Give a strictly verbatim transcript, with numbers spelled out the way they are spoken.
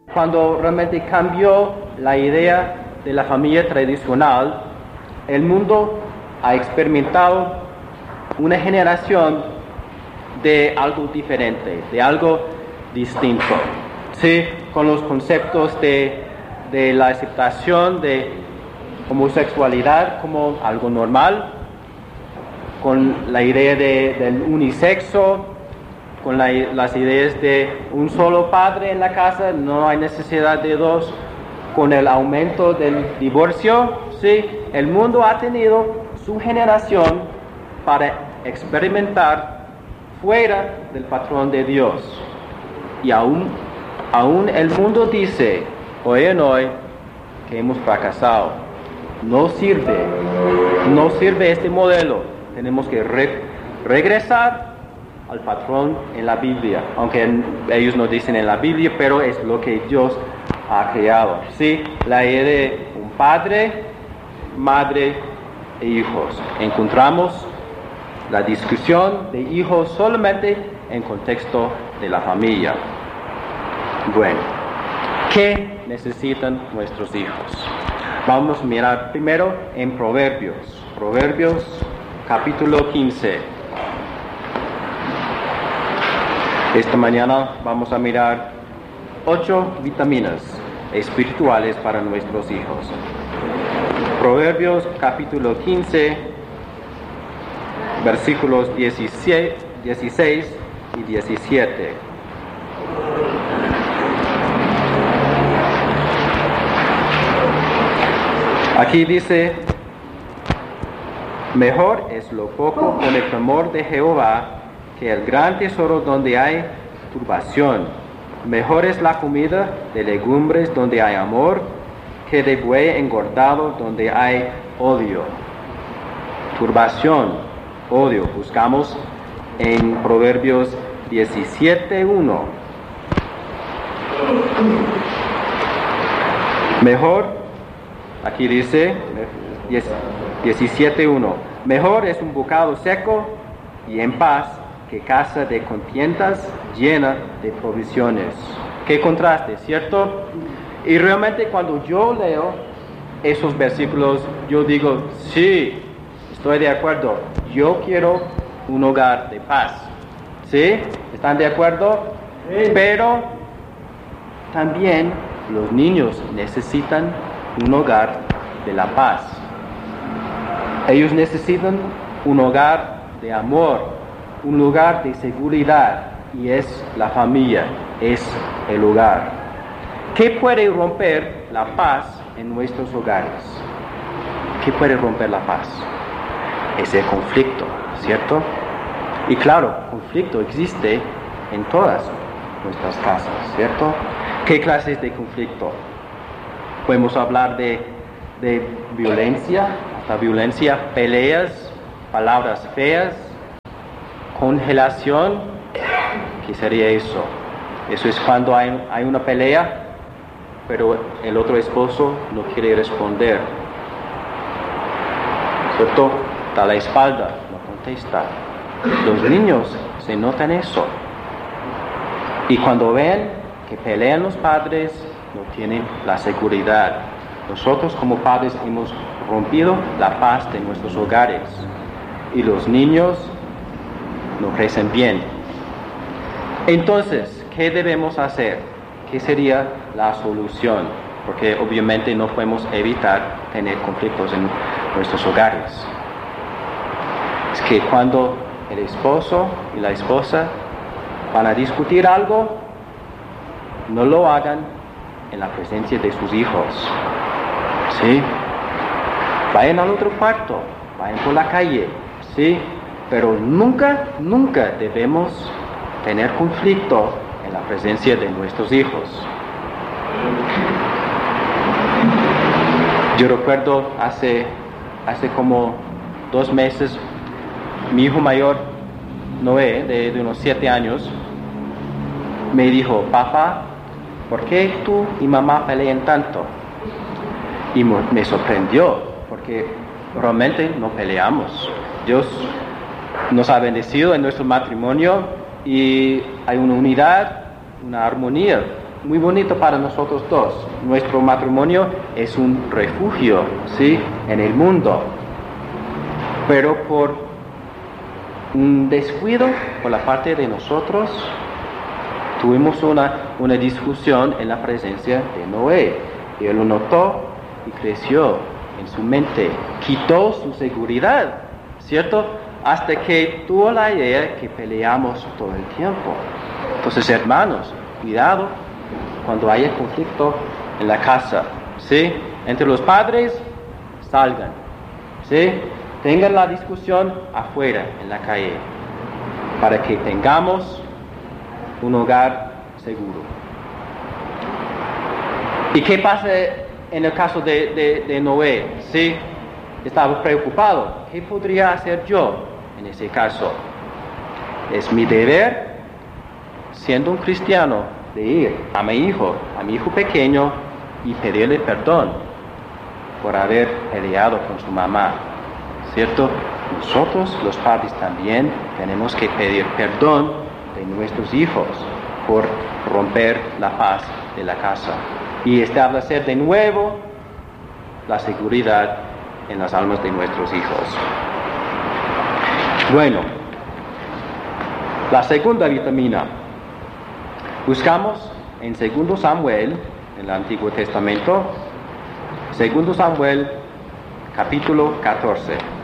cuando realmente cambió la idea de la familia tradicional, el mundo ha experimentado una generación de algo diferente, de algo distinto. Sí, con los conceptos de, de la aceptación de homosexualidad como algo normal, con la idea de, del unisexo, con la, las ideas de un solo padre en la casa, no hay necesidad de dos, con el aumento del divorcio. Sí, el mundo ha tenido su generación para experimentar fuera del patrón de Dios. Y aún, aún el mundo dice, hoy en hoy, que hemos fracasado. No sirve, no sirve este modelo. Tenemos que re- regresar al patrón en la Biblia, aunque en, ellos no dicen en la Biblia, pero es lo que Dios ha creado. Sí, la idea de un padre, madre e hijos. Encontramos la discusión de hijos solamente en contexto de la familia. Bueno, ¿qué necesitan nuestros hijos? Vamos a mirar primero en Proverbios. Proverbios capítulo quince. Esta mañana vamos a mirar ocho vitaminas espirituales para nuestros hijos. Proverbios capítulo quince, versículos dieciséis y diecisiete. Aquí dice, mejor es lo poco con el temor de Jehová que el gran tesoro donde hay turbación. Mejor es la comida de legumbres donde hay amor que de buey engordado donde hay odio. Turbación, odio. Buscamos en Proverbios diecisiete uno. Mejor, aquí dice diecisiete uno. Mejor es un bocado seco y en paz que casa de contiendas llena de provisiones. Qué contraste, ¿cierto? Y realmente cuando yo leo esos versículos, yo digo, sí, estoy de acuerdo. Yo quiero un hogar de paz. ¿Sí? ¿Están de acuerdo? Sí. Pero también los niños necesitan un hogar de la paz. Ellos necesitan un hogar de amor, un lugar de seguridad, y es la familia, es el hogar. ¿Qué puede romper la paz en nuestros hogares? ¿Qué puede romper la paz? Es el conflicto, ¿cierto? Y claro, conflicto existe en todas nuestras casas, ¿cierto? ¿Qué clases de conflicto? Podemos hablar de, de violencia, hasta violencia, peleas, palabras feas, congelación. ¿Qué sería eso? Eso es cuando hay, hay una pelea, pero el otro esposo no quiere responder, ¿cierto? Da la espalda, no contesta. Los niños se notan eso. Y cuando ven que pelean los padres, no tienen la seguridad. Nosotros como padres hemos rompido la paz de nuestros hogares. Y los niños no crecen bien. Entonces, ¿qué debemos hacer? ¿Qué sería la solución? Porque obviamente no podemos evitar tener conflictos en nuestros hogares. Es que cuando el esposo y la esposa van a discutir algo, no lo hagan en la presencia de sus hijos. ¿Sí? Vayan al otro cuarto, vayan por la calle, ¿sí? Pero nunca, nunca debemos tener conflicto en la presencia de nuestros hijos. Yo recuerdo hace, hace como dos meses, mi hijo mayor, Noé, de, de unos siete años, me dijo, papá, ¿por qué tú y mamá pelean tanto? Y me sorprendió, porque realmente no peleamos. Dios nos ha bendecido en nuestro matrimonio y hay una unidad, una armonía. muy bonito para nosotros dos. Nuestro matrimonio es un refugio, ¿sí?, en el mundo. Pero por un descuido por la parte de nosotros, tuvimos una, una discusión en la presencia de Noé. Y él lo notó y creció en su mente. Quitó su seguridad, ¿cierto? Hasta que tuvo la idea que peleamos todo el tiempo. Entonces, hermanos, cuidado cuando haya conflicto en la casa, ¿sí? Entre los padres, salgan, ¿sí? Tengan la discusión afuera, en la calle, para que tengamos un hogar seguro. ¿Y qué pasa en el caso de, de, de Noé? ¿Sí? Estaba preocupado. ¿Qué podría hacer yo en ese caso? Es mi deber, siendo un cristiano, de ir a mi hijo, a mi hijo pequeño, y pedirle perdón por haber peleado con su mamá, ¿cierto? Nosotros, los padres, también tenemos que pedir perdón de nuestros hijos por romper la paz de la casa y establecer de nuevo la seguridad en las almas de nuestros hijos. Bueno, la segunda vitamina. Buscamos en segundo Samuel, en el Antiguo Testamento, segundo Samuel, capítulo catorce.